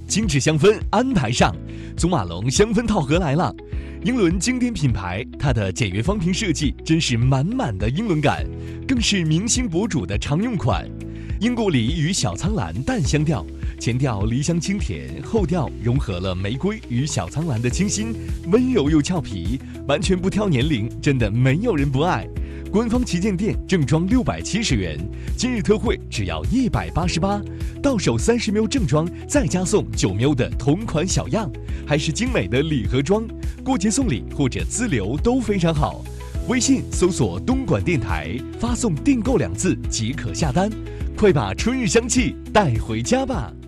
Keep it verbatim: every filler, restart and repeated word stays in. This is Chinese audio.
精致香氛安排上，祖马龙香氛套盒来了。英伦经典品牌，它的简约方瓶设计真是满满的英伦感，更是明星博主的常用款。英国梨与小苍兰淡香调，前调梨香清甜，后调融合了玫瑰与小苍兰的清新，温柔又俏皮，完全不挑年龄，真的没有人不爱。官方旗舰店正装六百七十元，今日特惠只要一百八十八，到手三十 ml 正装，再加送九 ml 的同款小样，还是精美的礼盒装，过节送礼或者自留都非常好。微信搜索东莞电台，发送订购两字即可下单，快把春日香气带回家吧。